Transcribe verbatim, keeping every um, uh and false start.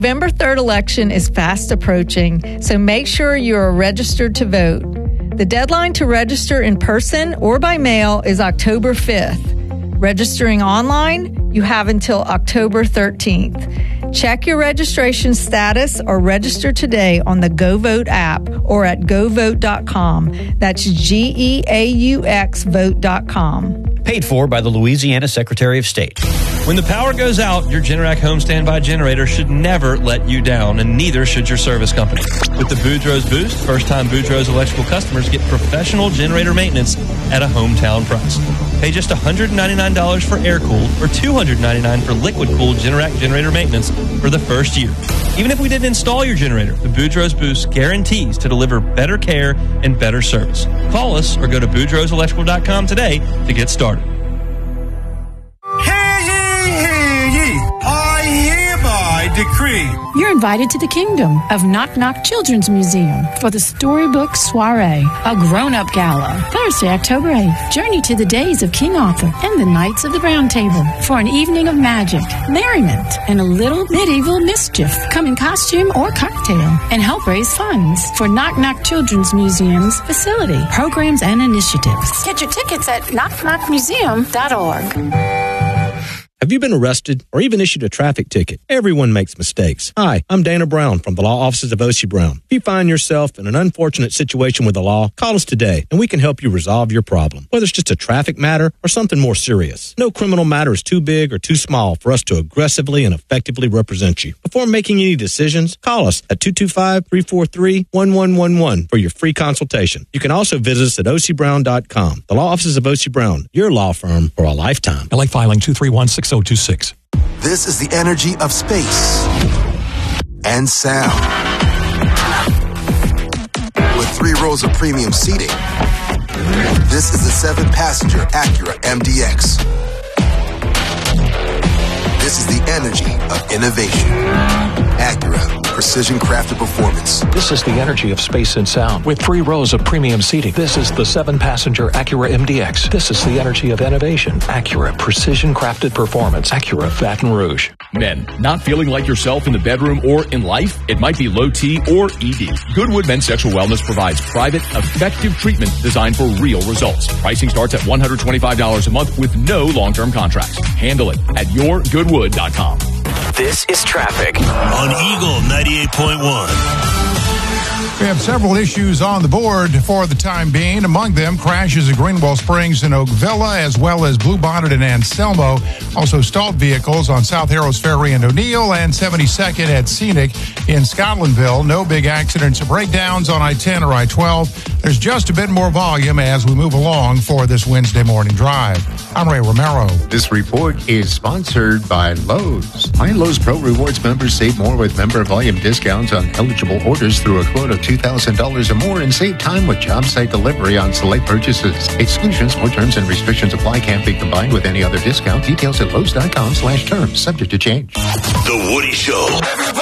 November third election is fast approaching, so make sure you are registered to vote. The deadline to register in person or by mail is October fifth. Registering online, you have until October thirteenth. Check your registration status or register today on the GoVote app or at go vote dot com. That's G E A U X vote dot com. Paid for by the Louisiana Secretary of State. When the power goes out, your Generac home standby generator should never let you down, and neither should your service company. With the Boudreaux's Boost, first-time Boudreaux's electrical customers get professional generator maintenance at a hometown price. Pay just one hundred ninety-nine dollars for air-cooled or two hundred ninety-nine dollars for liquid-cooled Generac generator maintenance for the first year. Even if we didn't install your generator, the Boudreaux's Boost guarantees to deliver better care and better service. Call us or go to boudreaux electrical dot com today to get started. Decree. You're invited to the Kingdom of Knock Knock Children's Museum for the Storybook Soiree, a grown-up gala. Thursday, October eighth. Journey to the days of King Arthur and the Knights of the Round Table for an evening of magic, merriment, and a little medieval mischief. Come in costume or cocktail and help raise funds for Knock Knock Children's Museum's facility, programs, and initiatives. Get your tickets at knock knock museum dot org. Have you been arrested or even issued a traffic ticket? Everyone makes mistakes. Hi, I'm Dana Brown from the law offices of O C Brown. If you find yourself in an unfortunate situation with the law, call us today and we can help you resolve your problem, whether it's just a traffic matter or something more serious. No criminal matter is too big or too small for us to aggressively and effectively represent you. Before making any decisions, call us at two two five, three four three, one one one one for your free consultation. You can also visit us at o c brown dot com. The law offices of O C Brown, your law firm for a lifetime. L A filing two three one, six zero two six. This is the energy of space and sound. With three rows of premium seating, this is the seven-passenger Acura M D X. This is the energy of innovation. Acura, precision-crafted performance. This is the energy of space and sound with three rows of premium seating. This is the seven-passenger Acura M D X. This is the energy of innovation. Acura, precision-crafted performance. Acura Baton Rouge. Men, not feeling like yourself in the bedroom or in life? It might be low T or E D. Goodwood Men's Sexual Wellness provides private, effective treatment designed for real results. Pricing starts at one hundred twenty-five dollars a month with no long-term contracts. Handle it at your goodwood dot com. This is traffic on Eagle ninety-eight point one. We have several issues on the board for the time being. Among them, crashes at Greenwell Springs and Oak Villa, as well as Bluebonnet and Anselmo. Also stalled vehicles on South Harrows Ferry and O'Neill and seventy-second at Scenic in Scotlandville. No big accidents or breakdowns on I ten or I twelve. There's just a bit more volume as we move along for this Wednesday morning drive. I'm Ray Romero. This report is sponsored by Lowe's. My Lowe's Pro Rewards members save more with member volume discounts on eligible orders through a quote of two thousand dollars or more and save time with job site delivery on select purchases. Exclusions or terms and restrictions apply. Can't be combined with any other discount. Details at Lowe's dot com slash terms. Subject to change. The Woody Show. Everybody